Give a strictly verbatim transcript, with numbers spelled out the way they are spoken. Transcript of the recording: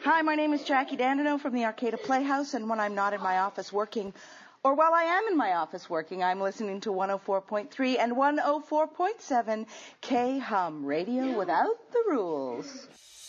Hi, my name is Jackie Dandino from the Arcata Playhouse, and when I'm not in my office working, or while I am in my office working, I'm listening to one oh four point three and one oh four point seven K-Hum, radio without the rules.